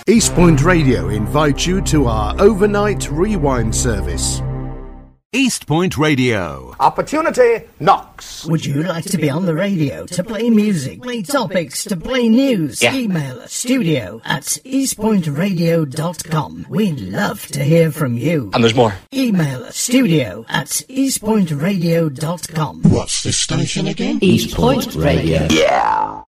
East Point Radio invites you to our overnight rewind service. East Point Radio. Opportunity knocks. Would you like to be on the radio, to play music, play topics, to play news? Yeah. Email us, studio@eastpointradio.com. We'd love to hear from you. And there's more. Email us, studio@eastpointradio.com. What's this station again? East Point Radio. Yeah.